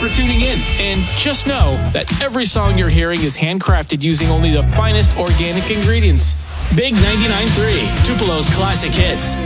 for tuning in. And just know that every song you're hearing is handcrafted using only the finest organic ingredients. Big 99.3, Tupelo's classic hits.